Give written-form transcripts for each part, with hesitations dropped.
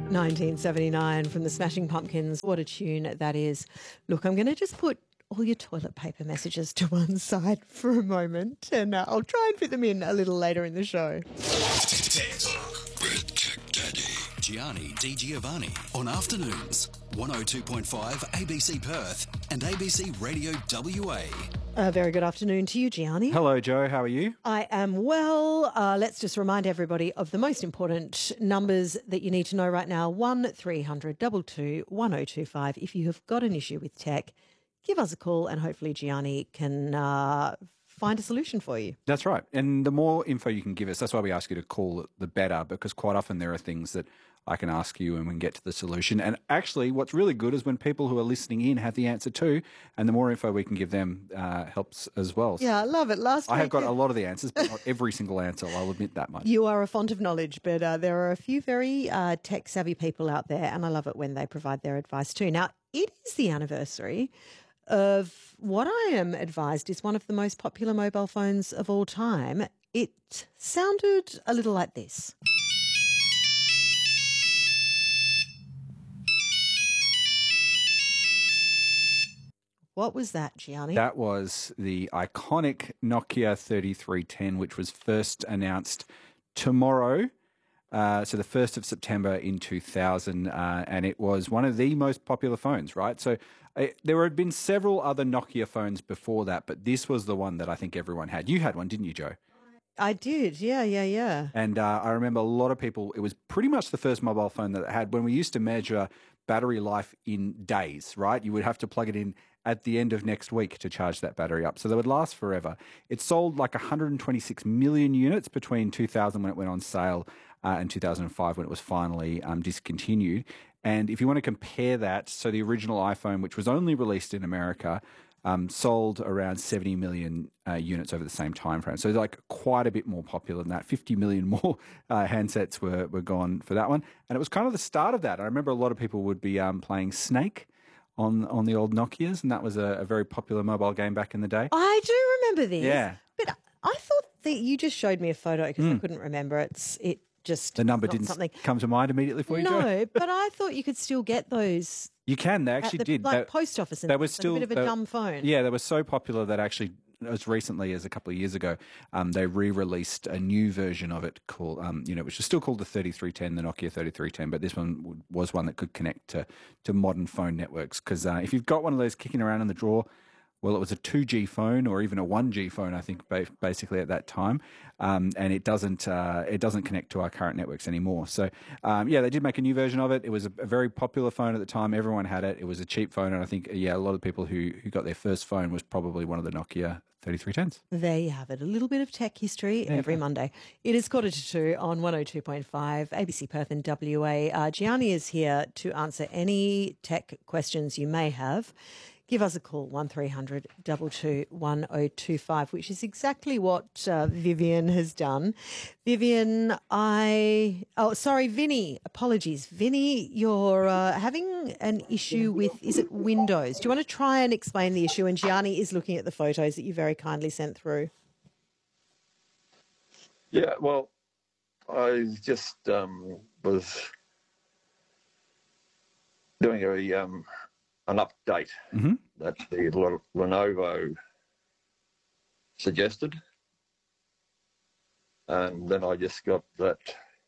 1979 from the Smashing Pumpkins. What a tune that is. Look, I'm going to just put all your toilet paper messages to one side for a moment and I'll try and fit them in a little later in the show. Tech Talk with Tech Daddy. Gianni Di Giovanni on afternoons, 102.5 ABC Perth and ABC Radio WA. A very good afternoon to you, Gianni. Hello, Joe. How are you? I am well. Let's just remind everybody of the most important numbers that you need to know right now. 1300 22 1025. If you have got an issue with tech, give us a call and hopefully Gianni can find a solution for you. That's right. And the more info you can give us, that's why we ask you to call, the better, because quite often there are things that I can ask you and we can get to the solution. And actually, what's really good is when people who are listening in have the answer too, and the more info we can give them helps as well. Yeah, I love it. I have got a lot of the answers, but not every single answer, I'll admit that much. You are a font of knowledge, but there are a few very tech-savvy people out there, and I love it when they provide their advice too. Now, it is the anniversary of what I am advised is one of the most popular mobile phones of all time. It sounded a little like this. What was that, Gianni? That was the iconic Nokia 3310, which was first announced tomorrow, so the 1st of September in 2000, and it was one of the most popular phones, right? So there had been several other Nokia phones before that, but this was the one that I think everyone had. You had one, didn't you, Joe? I did, yeah. And I remember a lot of people, it was pretty much the first mobile phone that it had. When we used to measure battery life in days, right? You would have to plug it in at the end of next week to charge that battery up. So they would last forever. It sold like 126 million units between 2000 when it went on sale and 2005 when it was finally discontinued. And if you want to compare that, so the original iPhone, which was only released in America, sold around 70 million units over the same time frame. So like quite a bit more popular than that. 50 million more handsets were gone for that one. And it was kind of the start of that. I remember a lot of people would be playing Snake on the old Nokias, and that was a very popular mobile game back in the day. I do remember this. Yeah. But I thought that you just showed me a photo because I couldn't remember it. The number didn't come to mind immediately for you, Joe? No, but I thought you could still get those. You can. They actually did. Like post office and they were still a bit of a dumb phone. Yeah, they were so popular that actually, as recently as a couple of years ago, they re-released a new version of it called, which is still called the 3310, the Nokia 3310, but this one was one that could connect to modern phone networks. Because if you've got one of those kicking around in the drawer, well, it was a 2G phone or even a 1G phone, I think, basically at that time, and it doesn't connect to our current networks anymore. So, they did make a new version of it. It was a very popular phone at the time. Everyone had it. It was a cheap phone, and I think, a lot of people who got their first phone was probably one of the Nokia 3310s. There you have it. A little bit of tech history every Monday. It is 1:45 on 102.5 ABC Perth and WA. Gianni is here to answer any tech questions you may have. Give us a call, 1300 22 1025, which is exactly what Vivian has done. Vivian, Vinny, apologies. Vinny, you're having an issue with, is it Windows? Do you want to try and explain the issue? And Gianni is looking at the photos that you very kindly sent through. Yeah, well, I just was doing an update that the Lenovo suggested, and then I just got that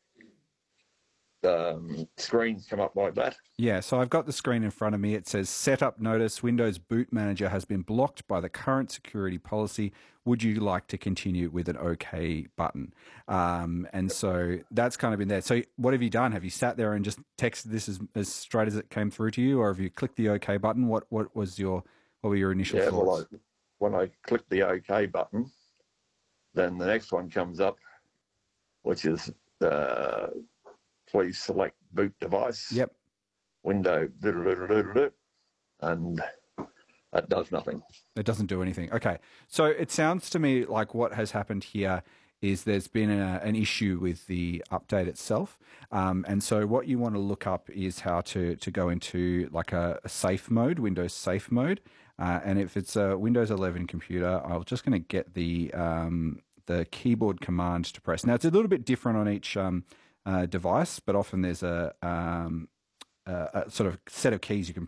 screens come up like that. Yeah, so I've got the screen in front of me. It says, setup notice, Windows Boot Manager has been blocked by the current security policy. Would you like to continue with an OK button? And so that's kind of been there. So what have you done? Have you sat there and just texted this as straight as it came through to you, or have you clicked the OK button? What were your initial thoughts? Well, when I clicked the OK button, then the next one comes up, which is please select boot device. Yep. Window, and that does nothing. It doesn't do anything. Okay. So it sounds to me like what has happened here is there's been an issue with the update itself. And so what you want to look up is how to go into like a safe mode, Windows safe mode. And if it's a Windows 11 computer, I'm just going to get the keyboard command to press. Now, it's a little bit different on each device, but often there's a sort of set of keys you can